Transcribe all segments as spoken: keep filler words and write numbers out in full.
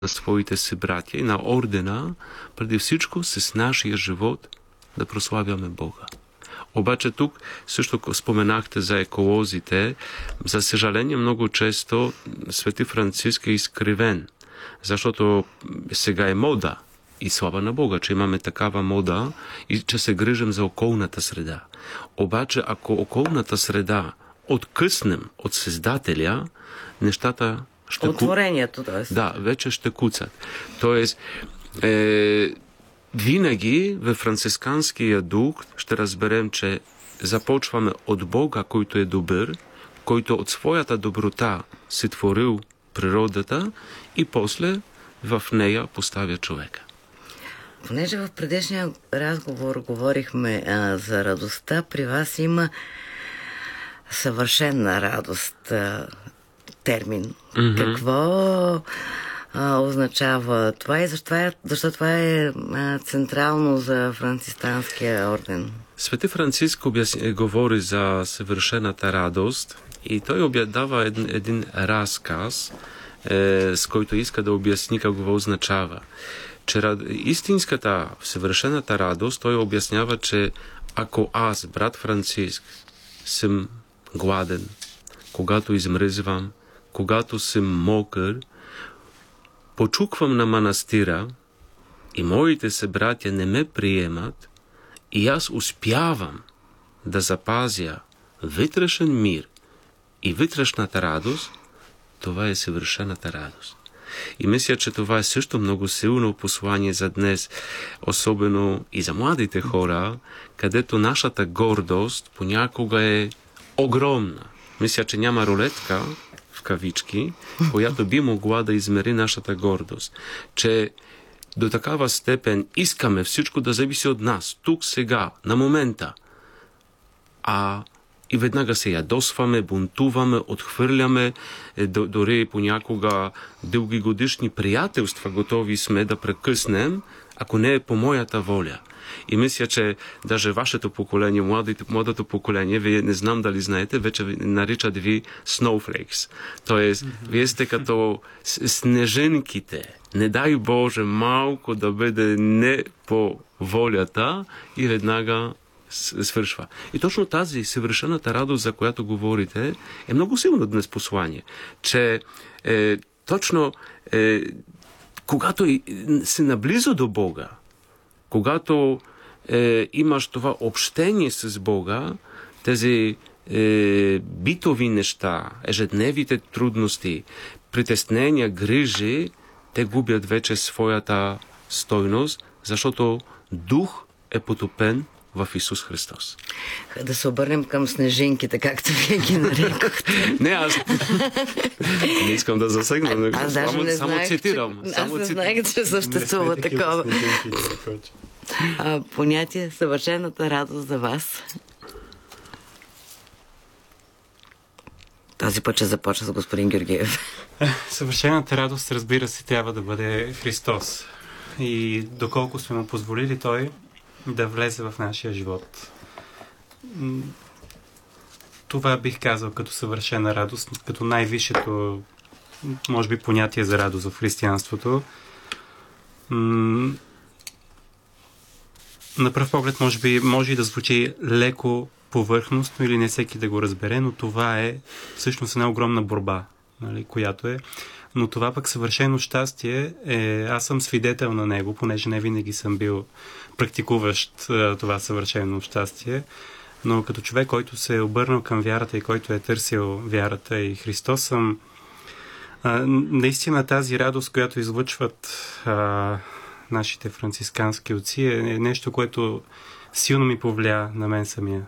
на своите си братя и на ордена, преди всичко с нашия живот да прославяме Бога. Обаче тук също споменахте за еколозите. За съжаление, много често Свети Франциск е изкривен, защото сега е мода и слава на Бога, че имаме такава мода и че се грижим за околната среда. Обаче, ако околната среда откъснем от Създателя, нещата ще... Отворението, т.е. Да, вече ще куцат. Тоест, е, винаги в францисканския дух ще разберем, че започваме от Бога, който е добър, който от своята доброта си творил природата и после в нея поставя човека. Понеже в предишния разговор говорихме а, за радостта, при вас има съвършена радост а, термин. Mm-hmm. Какво а, означава това и защо, е, защо това е а, централно за францисканския орден? Свети Франциск обясни, говори за съвършената радост и той дава един, един разказ, е, с който иска да обясни какво означава. Че истинската, съвършената радост, той обяснява, че ако аз, брат Франциск, съм гладен, когато измръзвам, когато съм мокър, почуквам на манастира и моите събратя не ме приемат и аз успявам да запазя вътрешен мир и вътрешната радост, това е съвършената радост. И мисля, че това е също много силно послание за днес, особено и за младите хора, където нашата гордост понякога е огромна. Мисля, че няма рулетка, в кавички, която би могла да измери нашата гордост. Че до такава степен искаме всичко да зависи от нас, тук, сега, на момента. А и веднага се ядосваме, бунтуваме, отхвърляме, дори понякога дълги годишни приятелства готови сме да прекъснем, ако не е по моята воля. И мисля, че даже вашето поколение, младото, младото поколение, вие не знам дали знаете, вече наричат ви snowflakes. Тоест, mm-hmm. вие сте като снежинките. Не дай Боже малко да бъде не по волята и веднага свършва. И точно тази съвършената радост, за която говорите, е много силно днес послание. Че е, точно е, когато си наблизо до Бога, когато е, имаш това общение с Бога, тези е, битови неща, ежедневните трудности, притеснения, грижи, те губят вече своята стойност, защото дух е потопен в Исус Христос. Да се обърнем към снежинките, както вие ги нарекохте. Не, аз не искам да засегна. Аз само, даже не само знаех, цитирам. Че, само аз не цит... знаех, че съществува такова. А, понятие съвършената радост за вас. Този път ще започна с господин Георгиев. Съвършената радост, разбира се, трябва да бъде Христос. И доколко сме му позволили Той да влезе в нашия живот. Това бих казал като съвършена радост, като най-висшето, може би, понятие за радост в християнството. На пръв поглед, може би, може и да звучи леко повърхностно или не всеки да го разбере, но това е всъщност една огромна борба, нали, която е. Но това пък съвършено щастие е, аз съм свидетел на него, понеже не винаги съм бил практикуващ това съвършено щастие, но като човек, който се е обърнал към вярата и който е търсил вярата и Христос, съм а, наистина тази радост, която излъчват а, нашите францискански отци, е нещо, което силно ми повлия на мен самия.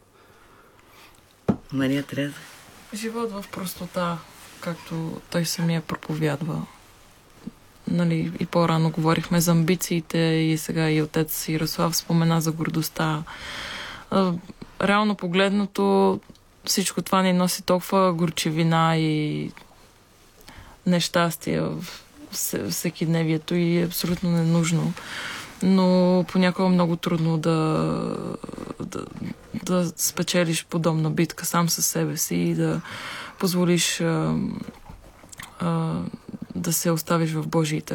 Мария Тереза? Живот в простота, както той самия проповядва. Нали, и по-рано говорихме за амбициите и сега и отец Ярослав спомена за гордостта. Реално погледнато всичко това ни носи толкова горчевина и нещастие в всекидневието и е абсолютно ненужно. Но понякога е много трудно да, да, да спечелиш подобна битка сам със себе си и да позволиш а, а, да се оставиш в Божиите